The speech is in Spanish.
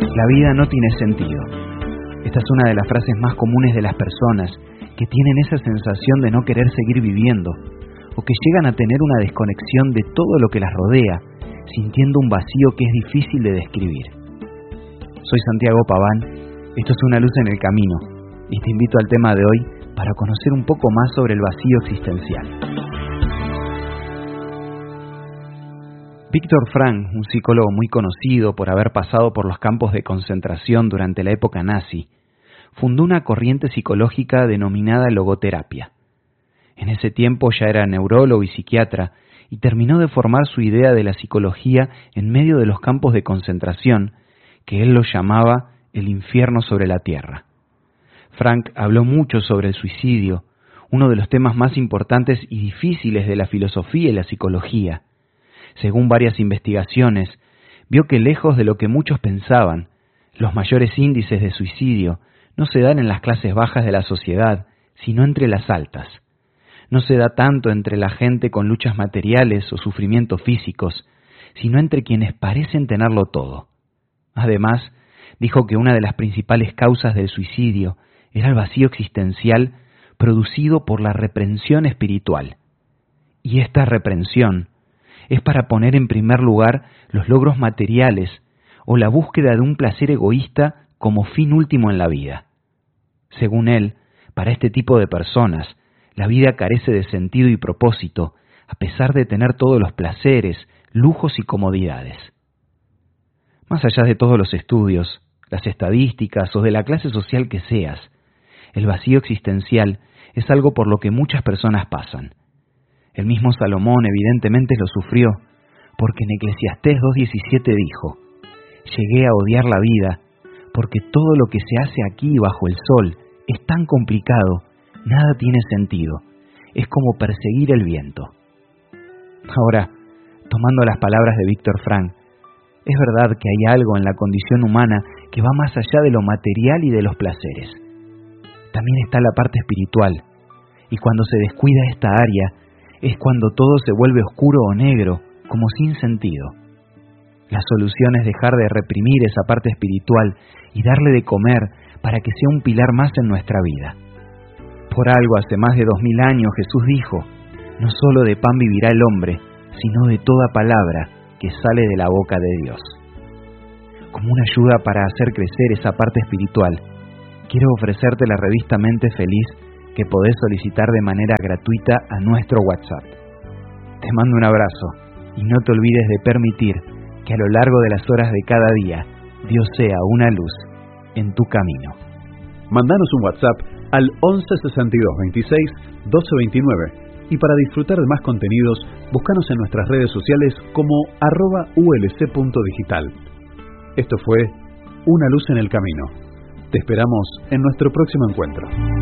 La vida no tiene sentido. Esta es una de las frases más comunes de las personas que tienen esa sensación de no querer seguir viviendo, o que llegan a tener una desconexión de todo lo que las rodea, sintiendo un vacío que es difícil de describir. Soy Santiago Paván, esto es Una luz en el camino, y te invito al tema de hoy para conocer un poco más sobre el vacío existencial. Viktor Frankl, un psicólogo muy conocido por haber pasado por los campos de concentración durante la época nazi, fundó una corriente psicológica denominada logoterapia. En ese tiempo ya era neurólogo y psiquiatra y terminó de formar su idea de la psicología en medio de los campos de concentración, que él lo llamaba el infierno sobre la tierra. Frankl habló mucho sobre el suicidio, uno de los temas más importantes y difíciles de la filosofía y la psicología. Según varias investigaciones, vio que lejos de lo que muchos pensaban, los mayores índices de suicidio no se dan en las clases bajas de la sociedad, sino entre las altas. No se da tanto entre la gente con luchas materiales o sufrimientos físicos, sino entre quienes parecen tenerlo todo. Además, dijo que una de las principales causas del suicidio era el vacío existencial producido por la reprensión espiritual. Y esta reprensión es para poner en primer lugar los logros materiales o la búsqueda de un placer egoísta como fin último en la vida. Según él, para este tipo de personas, la vida carece de sentido y propósito, a pesar de tener todos los placeres, lujos y comodidades. Más allá de todos los estudios, las estadísticas o de la clase social que seas, el vacío existencial es algo por lo que muchas personas pasan. El mismo Salomón evidentemente lo sufrió, porque en Eclesiastés 2:17 dijo: «Llegué a odiar la vida, porque todo lo que se hace aquí bajo el sol es tan complicado, nada tiene sentido, es como perseguir el viento». Ahora, tomando las palabras de Viktor Frankl, es verdad que hay algo en la condición humana que va más allá de lo material y de los placeres. También está la parte espiritual, y cuando se descuida esta área, es cuando todo se vuelve oscuro o negro, como sin sentido. La solución es dejar de reprimir esa parte espiritual y darle de comer para que sea un pilar más en nuestra vida. Por algo, hace más de 2000 años Jesús dijo: «No solo de pan vivirá el hombre, sino de toda palabra que sale de la boca de Dios». Como una ayuda para hacer crecer esa parte espiritual, quiero ofrecerte la revista Mente Feliz que podés solicitar de manera gratuita a nuestro WhatsApp. Te mando un abrazo y no te olvides de permitir que a lo largo de las horas de cada día Dios sea una luz en tu camino. Mandanos un WhatsApp al 11 62 26 12 29 y para disfrutar de más contenidos, búscanos en nuestras redes sociales como @ulc.digital. Esto fue Una luz en el camino. Te esperamos en nuestro próximo encuentro.